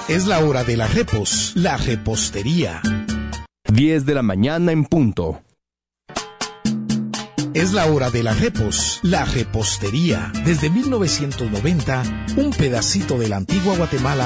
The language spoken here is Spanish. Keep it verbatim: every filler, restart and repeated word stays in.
Es la hora de la repos, la repostería. diez de la mañana en punto. Es la hora de la repos, la repostería. Desde mil novecientos noventa, un pedacito de la antigua Guatemala